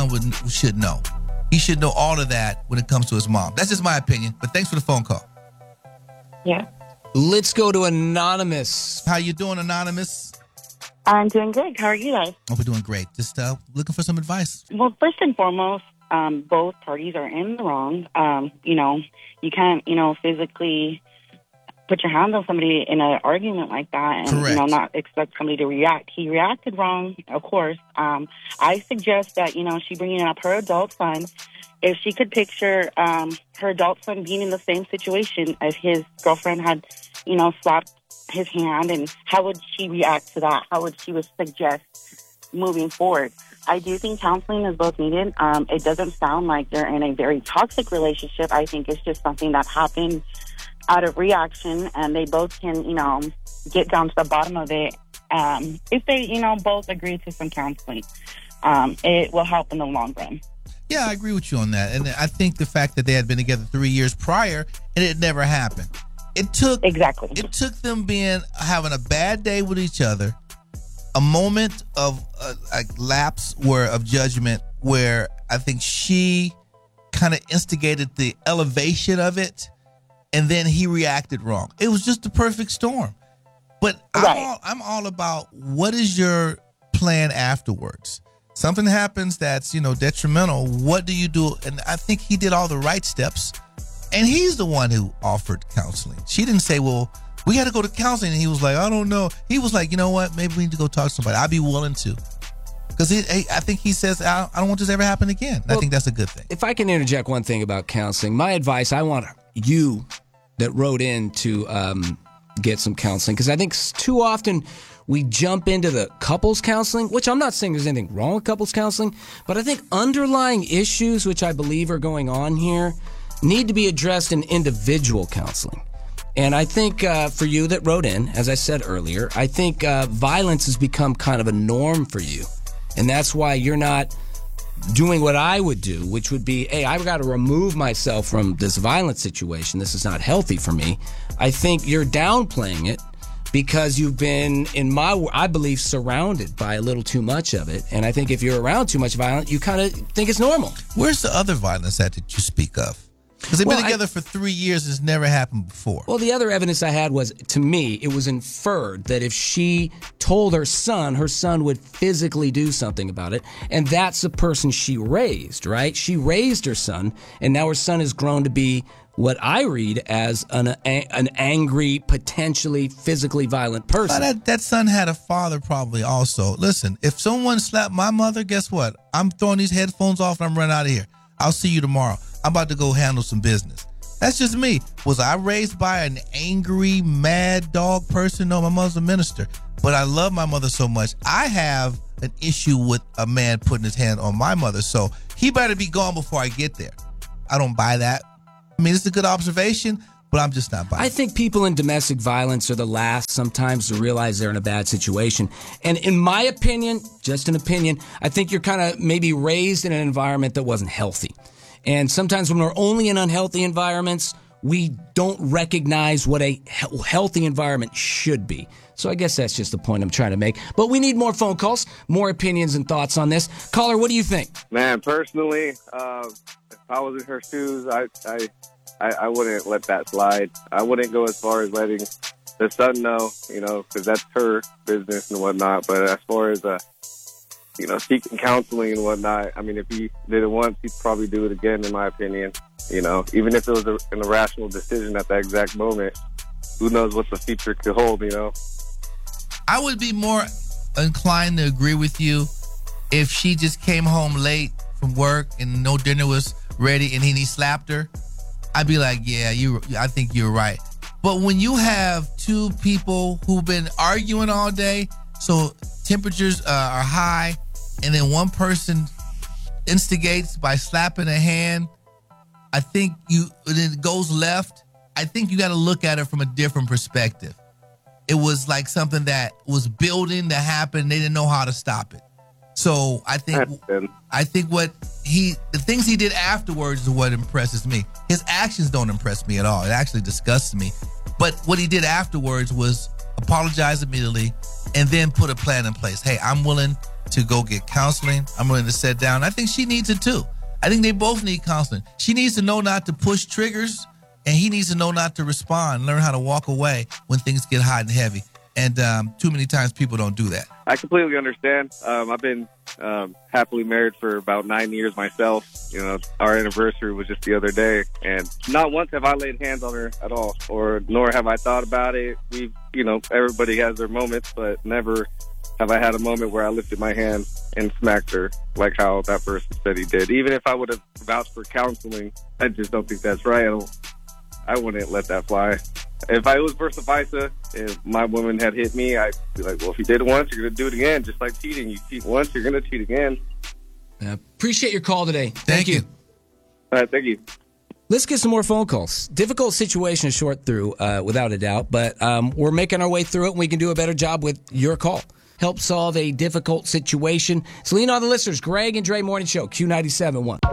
should know. He should know all of that when it comes to his mom. That's just my opinion, but thanks for the phone call. Yeah. Let's go to Anonymous. How you doing, Anonymous? I'm doing good. How are you guys? Oh, we're doing great. Just looking for some advice. Well, first and foremost, both parties are in the wrong. You can't, physically put your hands on somebody in an argument like that and, Correct. Not expect somebody to react. He reacted wrong, of course. I suggest that, she bringing up her adult son. If she could picture her adult son being in the same situation if his girlfriend had, slapped his hand, and how would she react to that? How would she suggest moving forward? I do think counseling is both needed. It doesn't sound like they're in a very toxic relationship. I think it's just something that happened out of reaction, and they both can, get down to the bottom of it. If they, both agree to some counseling, it will help in the long run. Yeah, I agree with you on that. And I think the fact that they had been together 3 years prior and it never happened. It took them having a bad day with each other, a moment of lapse of judgment where I think she kind of instigated the elevation of it, and then he reacted wrong. It was just the perfect storm. But I'm all about, what is your plan afterwards? Something happens that's, detrimental. What do you do? And I think he did all the right steps. And he's the one who offered counseling. She didn't say, well, we got to go to counseling. And he was like, I don't know. He was like, you know what? Maybe we need to go talk to somebody. I'd be willing to. Because I think he says, I don't want this to ever happen again. Well, I think that's a good thing. If I can interject one thing about counseling, my advice, I want you that wrote in to get some counseling. Because I think too often we jump into the couples counseling, which I'm not saying there's anything wrong with couples counseling, but I think underlying issues, which I believe are going on here, need to be addressed in individual counseling. And I think for you that wrote in, as I said earlier, I think violence has become kind of a norm for you. And that's why you're not doing what I would do, which would be, hey, I've got to remove myself from this violent situation. This is not healthy for me. I think you're downplaying it because you've been, I believe, surrounded by a little too much of it. And I think if you're around too much violence, you kind of think it's normal. Where's the other violence that you speak of? Because they've been together for 3 years. It's never happened before. Well, the other evidence I had was, to me, it was inferred that if she told her son would physically do something about it. And that's the person she raised, right? She raised her son, and now her son has grown to be what I read as an angry, potentially physically violent person. But that son had a father probably also. Listen, if someone slapped my mother, guess what? I'm throwing these headphones off and I'm running out of here. I'll see you tomorrow. I'm about to go handle some business. That's just me. Was I raised by an angry, mad dog person? No, my mother's a minister. But I love my mother so much. I have an issue with a man putting his hand on my mother, so he better be gone before I get there. I don't buy that. I mean, it's a good observation, but I'm just not buying it. I think people in domestic violence are the last sometimes to realize they're in a bad situation. And in my opinion, just an opinion, I think you're kind of maybe raised in an environment that wasn't healthy. And sometimes when we're only in unhealthy environments, we don't recognize what a healthy environment should be. So I guess that's just the point I'm trying to make. But we need more phone calls, more opinions and thoughts on this. Caller, what do you think? Man, personally, if I was in her shoes, I wouldn't let that slide. I wouldn't go as far as letting the son know, because that's her business and whatnot. But as far as seeking counseling and whatnot. I mean, if he did it once, he'd probably do it again, in my opinion. Even if it was an irrational decision at that exact moment, who knows what the future could hold, I would be more inclined to agree with you if she just came home late from work and no dinner was ready and he slapped her. I'd be like, yeah, I think you're right. But when you have two people who've been arguing all day, so temperatures are high, and then one person instigates by slapping a hand, I think it goes left. I think you got to look at it from a different perspective. It was like something that was building to happen. They didn't know how to stop it. So I think the things he did afterwards is what impresses me. His actions don't impress me at all. It actually disgusts me. But what he did afterwards was apologize immediately and then put a plan in place. Hey, I'm willing to go get counseling. I'm willing to sit down. I think she needs it too. I think they both need counseling. She needs to know not to push triggers, and he needs to know not to respond, learn how to walk away when things get hot and heavy. And too many times people don't do that. I completely understand. I've been happily married for about 9 years myself. You know, our anniversary was just the other day, and not once have I laid hands on her at all, nor have I thought about it. Everybody has their moments, but never have I had a moment where I lifted my hand and smacked her like how that person said he did. Even if I would have vouched for counseling, I just don't think that's right. I wouldn't let that fly. If I was versa versa, if my woman had hit me, I'd be like, well, if you did it once, you're going to do it again. Just like cheating. You cheat once, you're going to cheat again. Appreciate your call today. Thank you. All right, thank you. Let's get some more phone calls. Difficult situation to sort through, without a doubt, but we're making our way through it, and we can do a better job with your call. Help solve a difficult situation. It's Lean on the Listeners, Greg and Dre Morning Show, Q97.1.